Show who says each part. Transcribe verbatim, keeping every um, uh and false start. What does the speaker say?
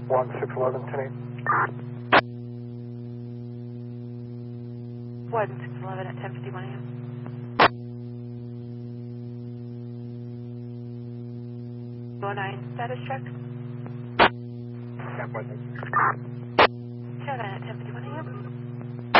Speaker 1: one six eleven, ten eight.
Speaker 2: one six eleven at ten fifty-one a m oh nine, status check.
Speaker 1: Yeah, one.
Speaker 2: oh nine at ten fifty-one a m